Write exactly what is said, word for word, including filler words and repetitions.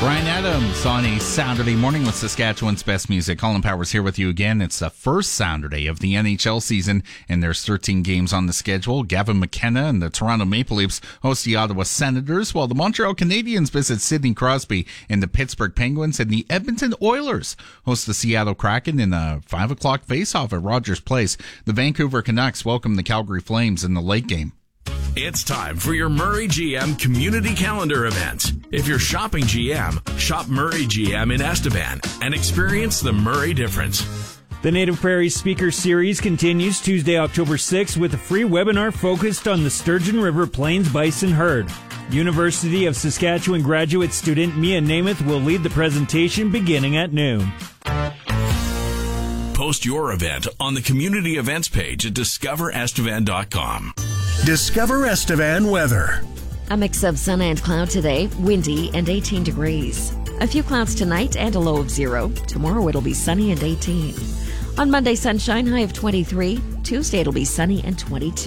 Bryan Adams on a Saturday morning with Saskatchewan's best music. Colin Powers here with you again. It's the first Saturday of the N H L season, and there's thirteen games on the schedule. Gavin McKenna and the Toronto Maple Leafs host the Ottawa Senators, while the Montreal Canadiens visit Sidney Crosby and the Pittsburgh Penguins, and the Edmonton Oilers host the Seattle Kraken in a five o'clock face-off at Rogers Place. The Vancouver Canucks welcome the Calgary Flames in the late game. It's time for your Murray G M community calendar event. If you're shopping G M, shop Murray G M in Estevan and experience the Murray difference. The Native Prairies Speaker Series continues Tuesday, October sixth with a free webinar focused on the Sturgeon River Plains Bison herd. University of Saskatchewan graduate student Mia Namath will lead the presentation beginning at noon. Post your event on the community events page at discover estevan dot com. Discover Estevan weather. A mix of sun and cloud today, windy and eighteen degrees. A few clouds tonight and a low of zero. Tomorrow it'll be sunny and eighteen. On Monday, sunshine, high of twenty-three. Tuesday it'll be sunny and twenty-two.